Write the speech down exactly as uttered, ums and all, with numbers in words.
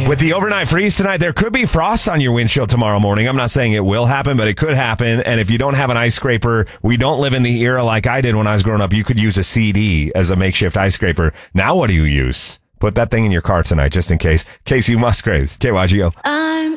man. With the overnight freeze tonight, there could be frost on your windshield tomorrow morning. I'm not saying it will happen, but it could happen. And if you don't have an ice scraper, we don't live in the era like I did when I was growing up. You could use a C D as a makeshift ice scraper. Now what do you use? Put that thing in your car tonight just in case. Casey Musgraves, K Y G O. I'm